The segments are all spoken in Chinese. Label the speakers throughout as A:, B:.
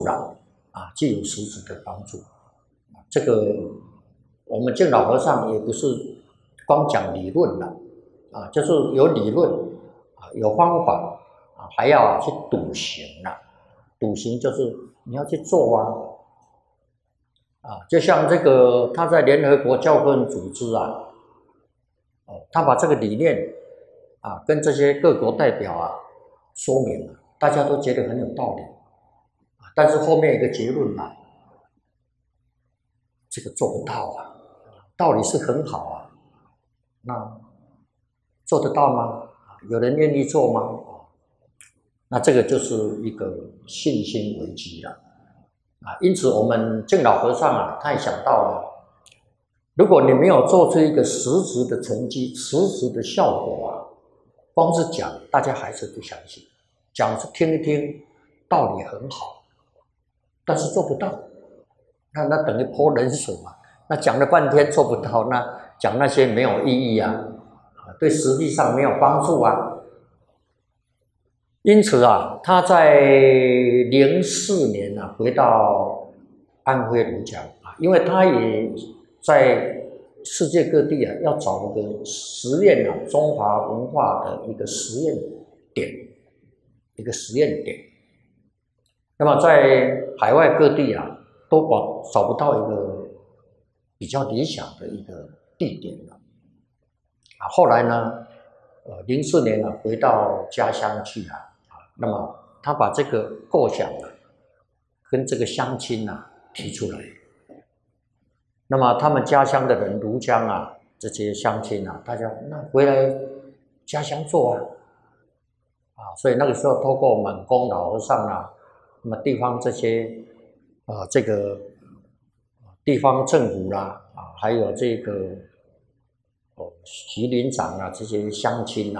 A: 具有实质的帮助。这个我们敬老和尚也不是光讲理论了就是有理论有方法还要去笃行笃行就是你要去做就像这个他在联合国教科文组织他把这个理念跟这些各国代表说明了，大家都觉得很有道理但是后面一个结论这个做不到道理是很好那做得到吗？有人愿意做吗？那这个就是一个信心危机了因此我们敬老和尚他也想到了，如果你没有做出一个实质的成绩、实质的效果光是讲大家还是不相信，讲是听一听，道理很好，但是做不到，那等于泼冷水嘛。那讲了半天做不到，那讲那些没有意义对实际上没有帮助因此他在04年回到安徽庐江因为他也在世界各地要找一个实验中华文化的一个实验点，那么在海外各地都找不到一个比较理想的一个地点后来呢04年回到家乡去那么他把这个构想跟这个乡亲提出来，那么他们家乡的人庐江这些乡亲大家那回来家乡做所以那个时候透过满公老和尚那么地方这些这个地方政府还有这个吉林长这些乡亲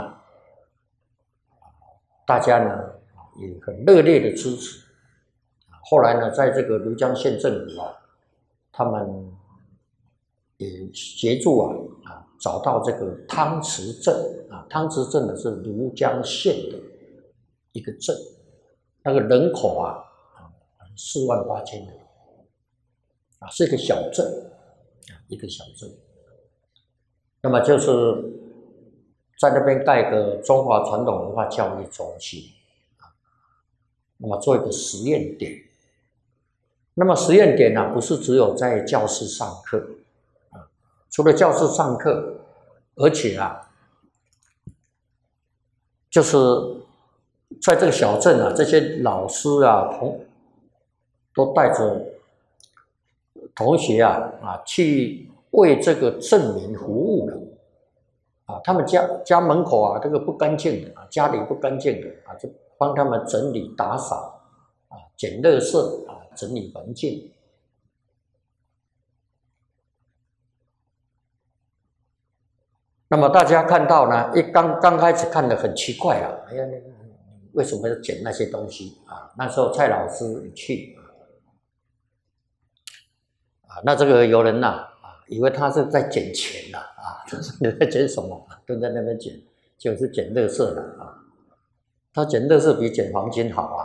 A: 大家呢也很热烈的支持后来呢在这个庐江县政府他们也协助找到这个汤池镇汤池镇呢是庐江县的一个镇，那个人口48000人是一个小镇那么就是在那边盖个中华传统文化教育中心那么做一个实验点。那么实验点不是只有在教室上课除了教室上课，而且就是在这个小镇这些老师都带着同学去为这个镇民服务的他们家门口这个不干净的家里不干净的就帮他们整理打扫捡垃圾整理环境。那么大家看到呢刚开始看得很奇怪哎呀为什么要捡那些东西那时候蔡老师也去那这个有人以为他是在捡钱你在捡什么都在那边捡，就是捡垃圾的他捡垃圾比捡黄金好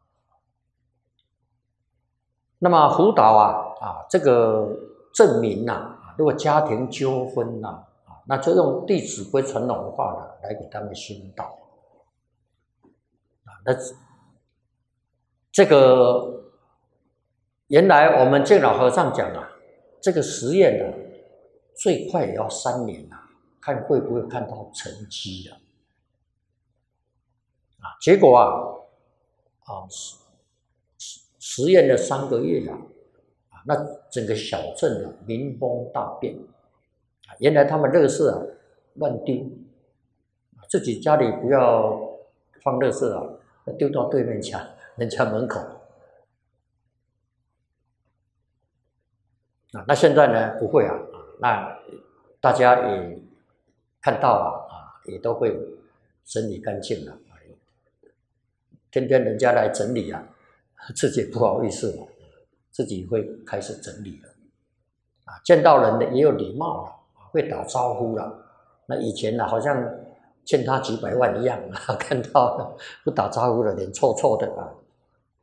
A: 那么辅导这个镇民如果家庭纠纷那就用《弟子规》传统文化来给他们宣导那这个原来我们敬老和尚讲这个实验最快也要3年看会不会看到成绩结果实验了3个月那整个小镇民风大变原来他们垃圾乱丢自己家里不要放垃圾丢到对面家人家门口那现在呢不会那大家也看到也都会整理干净了天天人家来整理自己不好意思自己会开始整理了见到人的也有礼貌了会打招呼了那以前好像欠他几百万一样看到不打招呼的脸臭臭的